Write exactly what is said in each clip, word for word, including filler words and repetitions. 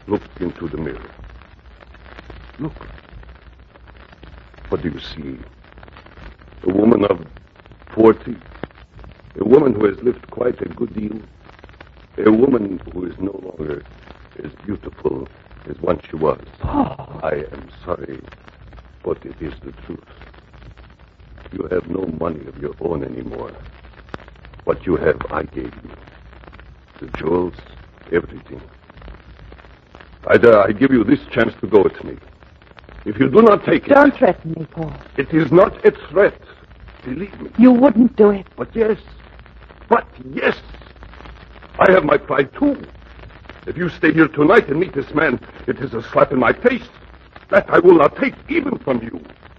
looked into the mirror. Look. What do you see? A woman of forty. A woman who has lived quite a good deal. A woman who is no longer as beautiful as once she was. Oh. I am sorry, but it is the truth. You have no money of your own anymore. What you have, I gave you. The jewels, everything. Ida, I give you this chance to go with me. If you do not take it... Don't threaten me, Paul. It is not a threat. Believe me. You wouldn't do it. But yes. But yes. I have my pride, too. If you stay here tonight and meet this man, it is a slap in my face. That I will not take even from you.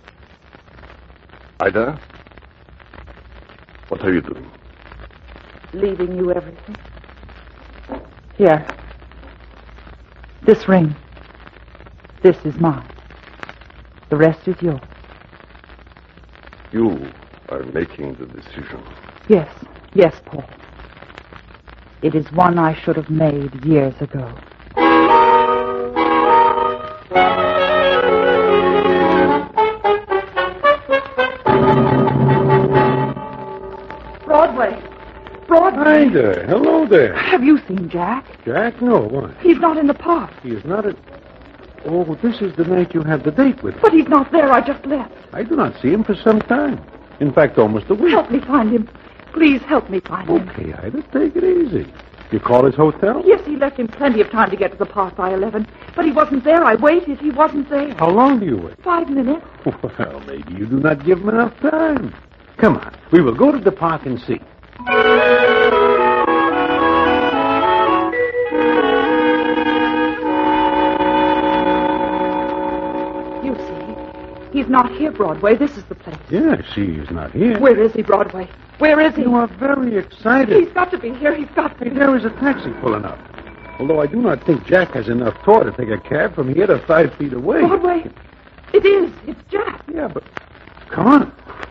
Ida, what are you doing? Leaving you everything. Here. This ring. This is mine. The rest is yours. You are making the decision. Yes. Yes, Paul. It is one I should have made years ago. Broadway. Broadway. Hi there. Hello there. Have you seen Jack? Jack? No, what? He's not in the park. He is not at... Oh, this is the night you had the date with him. But he's not there. I just left. I do not see him for some time. In fact, almost a week. Help me find him. Please help me find him. Okay, Ida, take it easy. You call his hotel? Yes, he left him plenty of time to get to the park by eleven. But he wasn't there. I waited. He wasn't there. How long do you wait? Five minutes. Well, maybe you do not give him enough time. Come on. We will go to the park and see. You see, he's not here, Broadway. This is the place. Yeah, I see he's not here. Where is he, Broadway? Where is he? You are very excited. He's got to be here. He's got to Hey, be. there is a taxi pulling up. Although I do not think Jack has enough tour to take a cab from here to five feet away. Broadway. It is. It's Jack. Yeah, but... Come on.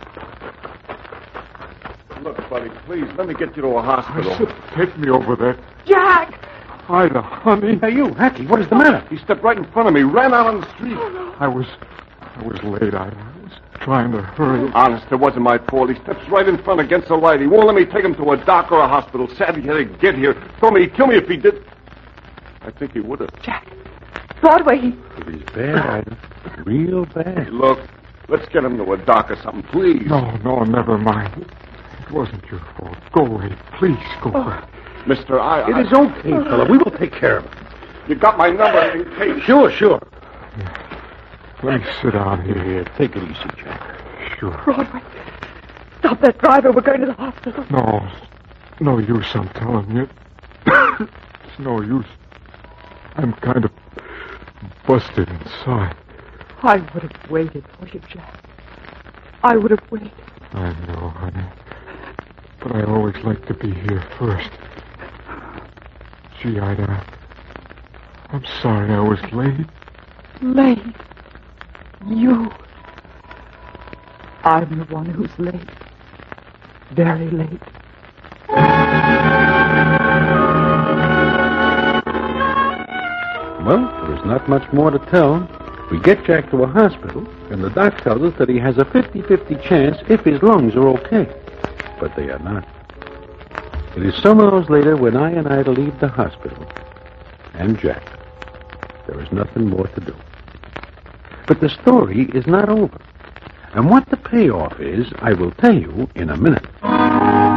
Look, buddy, please, let me get you to a hospital. Take me over there. Jack! Ida, honey. Hey, you, Hacky, what is the matter? He stepped right in front of me, ran out on the street. I was... I was late. I was trying to hurry. Honest, it wasn't my fault. He steps right in front against the light. He won't let me take him to a doc or a hospital. Sad he had to get here. Told me he'd kill me if he did. I think he would have. Jack. Broadway. He... It is bad, Ida. Real bad. Look, let's get him to a doc or something, please. No, no, never mind. It wasn't your fault. Go away. Please go away. Mister, I... It I... is okay, fella. We will take care of it. You got my number in case... Sure, sure. Let me sit down here. Here, take it easy, Jack. Sure. Broadway. Stop that driver. We're going to the hospital. No. No use, I'm telling you. It's no use. I'm kind of busted inside. I would have waited for you, Jack. I would have waited. I know, honey. But I always like to be here first. Gee, Ida, I'm sorry I was late. Late. You. I'm the one who's late. Very late. Well, there is not much more to tell. We get Jack to a hospital, and the doc tells us that he has a fifty-fifty chance if his lungs are okay. But they are not. It is some hours later when I and Ida leave the hospital. And Jack. There is nothing more to do. But the story is not over. And what the payoff is, I will tell you in a minute.